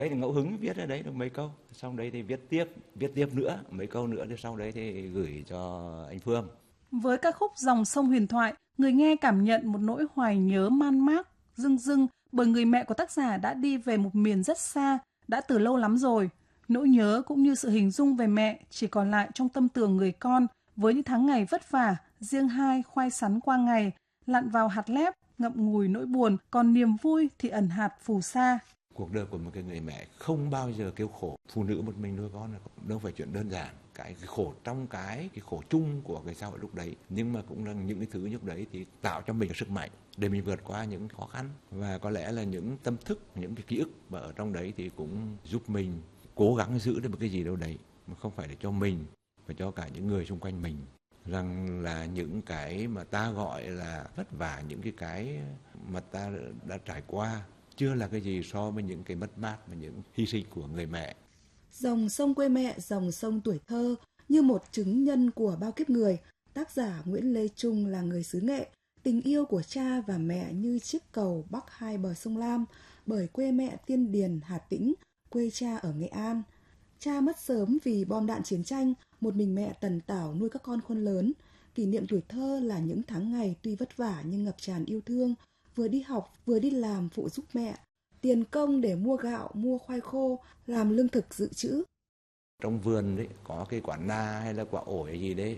Đấy là ngẫu hứng viết ở đấy được mấy câu, xong đấy thì viết tiếp nữa mấy câu nữa, thì sau đấy thì gửi cho anh Phương. Với ca khúc Dòng sông huyền thoại, người nghe cảm nhận một nỗi hoài nhớ man mác, dưng dưng bởi người mẹ của tác giả đã đi về một miền rất xa, đã từ lâu lắm rồi. Nỗi nhớ cũng như sự hình dung về mẹ chỉ còn lại trong tâm tưởng người con với những tháng ngày vất vả, riêng hai khoai sắn qua ngày, lặn vào hạt lép, ngậm ngùi nỗi buồn, còn niềm vui thì ẩn hạt phù sa. Cuộc đời của một cái người mẹ không bao giờ kêu khổ. Phụ nữ một mình nuôi con là đâu phải chuyện đơn giản. Cái khổ trong cái khổ chung của cái xã hội lúc đấy, nhưng mà cũng là những cái thứ lúc đấy thì tạo cho mình sức mạnh để mình vượt qua những khó khăn, và có lẽ là những tâm thức, những cái ký ức mà ở trong đấy thì cũng giúp mình cố gắng giữ được một cái gì đâu đấy, mà không phải để cho mình, mà cho cả những người xung quanh mình, rằng là những cái mà ta gọi là vất vả, những cái mà ta đã trải qua chưa là cái gì so với những cái mất mát và những hy sinh của người mẹ. Dòng sông quê mẹ, dòng sông tuổi thơ như một chứng nhân của bao kiếp người. Tác giả Nguyễn Lê Trung là người xứ Nghệ. Tình yêu của cha và mẹ như chiếc cầu bắc hai bờ sông Lam, bởi quê mẹ Tiên Điền, Hà Tĩnh, quê cha ở Nghệ An. Cha mất sớm vì bom đạn chiến tranh, một mình mẹ tần tảo nuôi các con khôn lớn. Kỷ niệm tuổi thơ là những tháng ngày tuy vất vả nhưng ngập tràn yêu thương, vừa đi học vừa đi làm phụ giúp mẹ, tiền công để mua gạo, mua khoai khô, làm lương thực dự trữ. Trong vườn đấy có cái quả na hay là quả ổi gì đấy,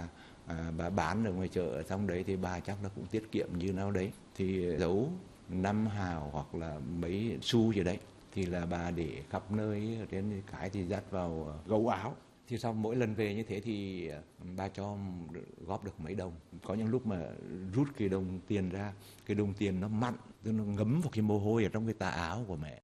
bà bán ở ngoài chợ, xong đấy thì bà chắc là cũng tiết kiệm như nào đấy, thì giấu 5 hào hoặc là mấy xu gì đấy thì là bà để khắp nơi, trên cái thì dắt vào gấu áo. Thì sau mỗi lần về như thế thì bà cho góp được mấy đồng. Có những lúc mà rút cái đồng tiền ra, cái đồng tiền nó mặn, tức nó ngấm vào cái mồ hôi ở trong cái tà áo của mẹ.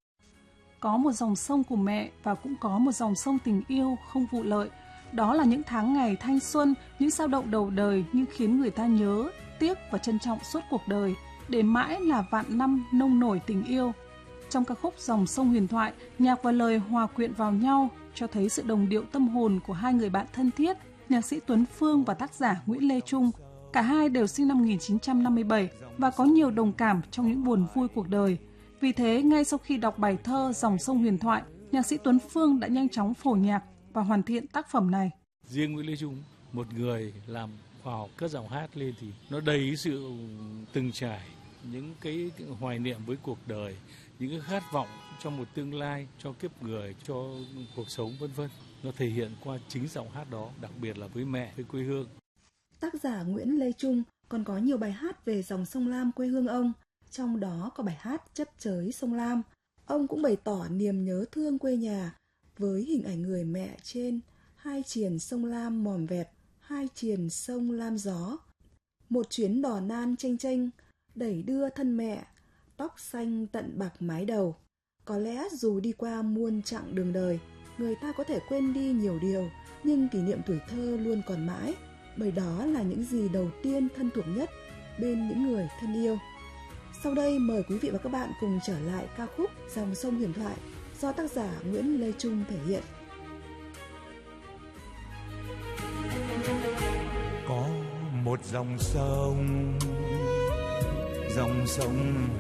Có một dòng sông của mẹ và cũng có một dòng sông tình yêu không vụ lợi. Đó là những tháng ngày thanh xuân, những sao động đầu đời nhưng khiến người ta nhớ, tiếc và trân trọng suốt cuộc đời, để mãi là vạn năm nông nổi tình yêu. Trong ca khúc Dòng sông huyền thoại, nhạc và lời hòa quyện vào nhau, cho thấy sự đồng điệu tâm hồn của hai người bạn thân thiết, nhạc sĩ Tuấn Phương và tác giả Nguyễn Lê Trung. Cả hai đều sinh năm 1957 và có nhiều đồng cảm trong những buồn vui cuộc đời. Vì thế, ngay sau khi đọc bài thơ Dòng sông huyền thoại, nhạc sĩ Tuấn Phương đã nhanh chóng phổ nhạc và hoàn thiện tác phẩm này. Riêng Nguyễn Lê Trung, một người làm khoa học cất giọng hát lên thì nó đầy sự từng trải, những cái hoài niệm với cuộc đời, những cái khát vọng cho một tương lai, cho kiếp người, cho cuộc sống vân vân. Nó thể hiện qua chính giọng hát đó, đặc biệt là với mẹ, với quê hương. Tác giả Nguyễn Lê Trung còn có nhiều bài hát về dòng sông Lam quê hương ông, trong đó có bài hát Chấp chới sông Lam. Ông cũng bày tỏ niềm nhớ thương quê nhà với hình ảnh người mẹ trên hai triền sông Lam mòm vẹt, hai triền sông Lam gió. Một chuyến đò nan chênh chênh, đẩy đưa thân mẹ, tóc xanh tận bạc mái đầu. Có lẽ dù đi qua muôn chặng đường đời, người ta có thể quên đi nhiều điều, nhưng kỷ niệm tuổi thơ luôn còn mãi, bởi đó là những gì đầu tiên thân thuộc nhất bên những người thân yêu. Sau đây mời quý vị và các bạn cùng trở lại ca khúc Dòng sông huyền thoại do tác giả Nguyễn Lê Trung thể hiện. Có một dòng sông